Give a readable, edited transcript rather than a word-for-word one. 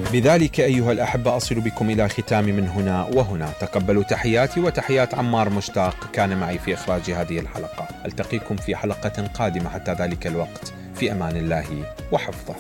بذلك أيها الأحبة أصل بكم إلى ختام من هنا وهنا. تقبلوا تحياتي وتحيات عمار مشتاق كان معي في إخراج هذه الحلقة. ألتقيكم في حلقة قادمة، حتى ذلك الوقت في أمان الله وحفظه.